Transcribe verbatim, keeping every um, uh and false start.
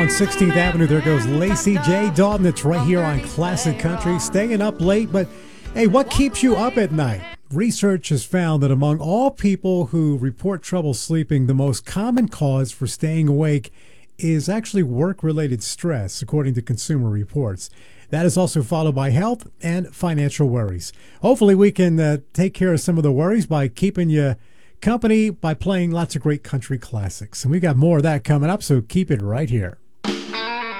on sixteenth Avenue. There goes Lacey J. Dalton. It's right here on Classic Country. Staying up late, but hey, what keeps you up at night? Research has found that among all people who report trouble sleeping, the most common cause for staying awake is actually work-related stress, according to Consumer Reports. That is also followed by health and financial worries. Hopefully we can uh, take care of some of the worries by keeping you company by playing lots of great country classics. And we got more of that coming up, so keep it right here.